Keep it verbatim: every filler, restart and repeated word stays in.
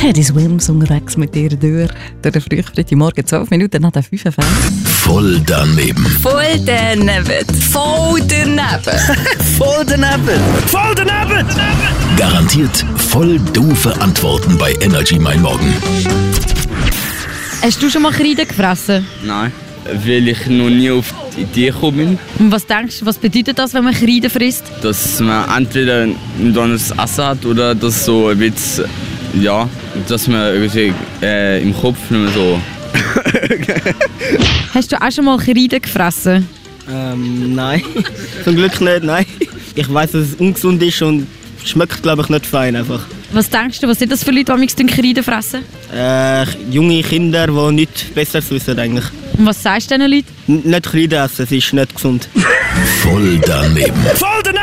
Teddy Swims unterwegs mit ihr durch, durch den frühen Freitagmorgen, zwölf Minuten nach der fünf. Voll daneben. Voll daneben. Voll daneben. Voll daneben. Voll daneben! Garantiert voll doofe Antworten bei Energy Mein Morgen. Hast du schon mal Kreide gefressen? Nein, weil ich noch nie auf die Idee gekommen bin. Und was denkst du, was bedeutet das, wenn man Kreide frisst? Dass man entweder ein Essen hat oder dass so ein bisschen, ja, dass man irgendwie äh, im Kopf nicht mehr so... Hast du auch schon mal Kreide gefressen? Ähm, nein. Zum Glück nicht, nein. Ich weiss, dass es ungesund ist und schmeckt, glaube ich, nicht fein einfach. Was denkst du, was sind das für Leute, die Kreide fressen? Äh, junge Kinder, die nichts Besseres wissen eigentlich. Und was sagst du diesen Leuten? N- nicht Kreide essen, es ist nicht gesund. Voll daneben. Voll daneben!